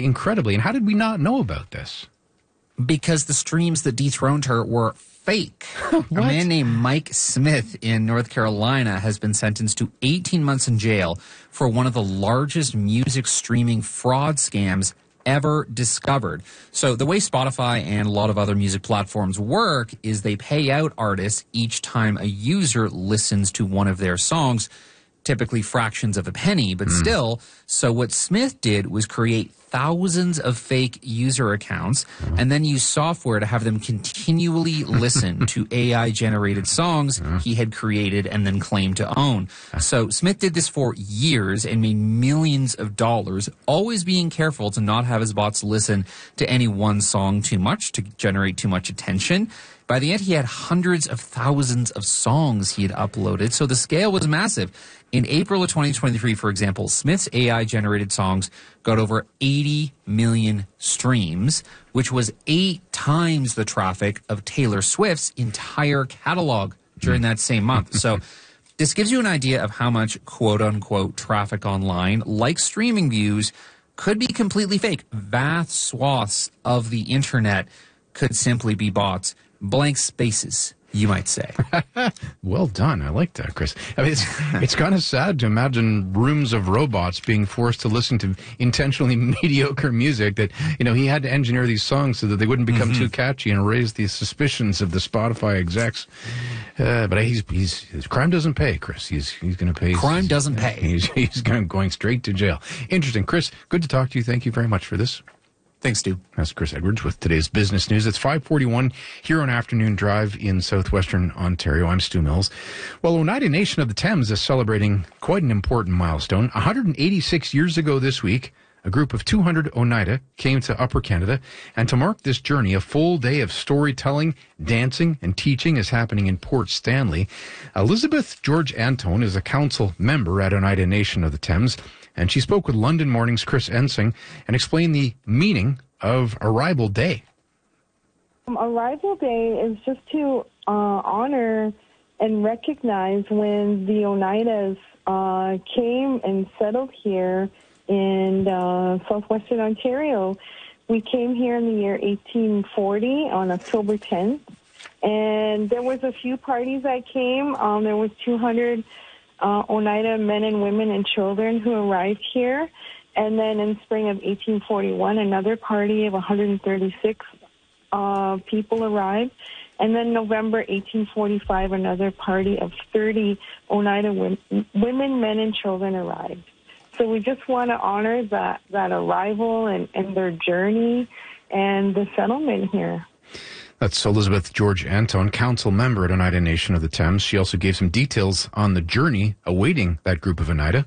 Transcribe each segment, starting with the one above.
incredibly. And how did we not know about this? Because the streams that dethroned her were fake. A man named Mike Smith in North Carolina has been sentenced to 18 months in jail for one of the largest music streaming fraud scams ever discovered. So the way Spotify and a lot of other music platforms work is they pay out artists each time a user listens to one of their songs, typically fractions of a penny, but still. So what Smith did was create thousands of fake user accounts and then use software to have them continually listen to AI-generated songs he had created and then claimed to own. So Smith did this for years and made millions of dollars, always being careful to not have his bots listen to any one song too much to generate too much attention. By the end, he had hundreds of thousands of songs he had uploaded, so the scale was massive. In April of 2023, for example, Smith's AI-generated songs got over 80 million streams, which was 8 times the traffic of Taylor Swift's entire catalog during that same month. So this gives you an idea of how much quote-unquote traffic online, like streaming views, could be completely fake. Vast swaths of the internet could simply be bots. Blank spaces, you might say. Well done. I like that, Chris. I mean, it's kind of sad to imagine rooms of robots being forced to listen to intentionally mediocre music that, you know, he had to engineer these songs so that they wouldn't become too catchy and raise the suspicions of the Spotify execs. But he's crime doesn't pay, Chris. He's going to pay. Crime doesn't pay. He's going straight to jail. Interesting. Chris, good to talk to you. Thank you very much for this. Thanks, Stu. That's Chris Edwards with today's business news. It's 5:41 here on Afternoon Drive in southwestern Ontario. I'm Stu Mills. Well, Oneida Nation of the Thames is celebrating quite an important milestone. 186 years ago this week, a group of 200 Oneida came to Upper Canada, and to mark this journey, a full day of storytelling, dancing, and teaching is happening in Port Stanley. Elizabeth George Antone is a council member at Oneida Nation of the Thames, and she spoke with London Morning's Chris Ensing and explained the meaning of Arrival Day. Arrival Day is just to honor and recognize when the Oneidas came and settled here in southwestern Ontario. We came here in the year 1840 on October 10th, and there was a few parties that came. There was 200 Oneida men and women and children who arrived here. And then in spring of 1841, another party of 136 people arrived. And then November 1845, another party of 30 Oneida women, men, and children arrived. So we just want to honor that arrival and their journey and the settlement here. That's Elizabeth George Antone, council member at Oneida Nation of the Thames. She also gave some details on the journey awaiting that group of Oneida.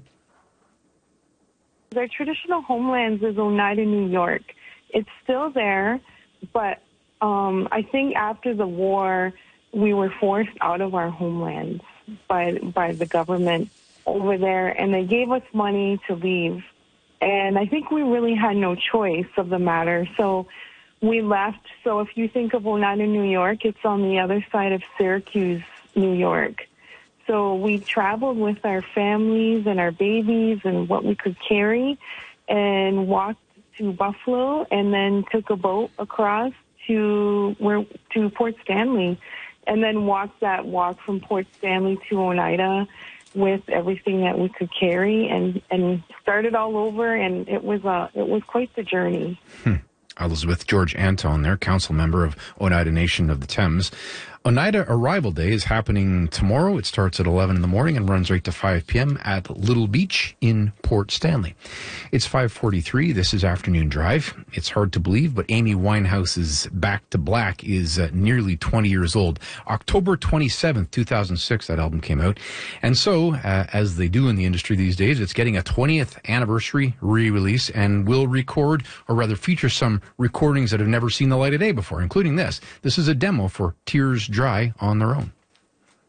Their traditional homelands is Oneida, New York. It's still there, but I think after the war, we were forced out of our homelands by the government over there, and they gave us money to leave. And I think we really had no choice of the matter, so we left. So if you think of Oneida, New York, it's on the other side of Syracuse, New York. So we traveled with our families and our babies and what we could carry and walked to Buffalo and then took a boat across to Port Stanley and then walked that walk from Port Stanley to Oneida with everything that we could carry and started all over, and it was quite the journey. Elizabeth George Antone, their council member of Oneida Nation of the Thames. Oneida Arrival Day is happening tomorrow. It starts at 11 in the morning and runs right to 5 p.m. at Little Beach in Port Stanley. It's 5:43. This is Afternoon Drive. It's hard to believe, but Amy Winehouse's Back to Black is nearly 20 years old. October 27th, 2006, that album came out. And so, as they do in the industry these days, it's getting a 20th anniversary re-release and will record, or rather feature some recordings that have never seen the light of day before, including this. This is a demo for Tears Dry on Their Own.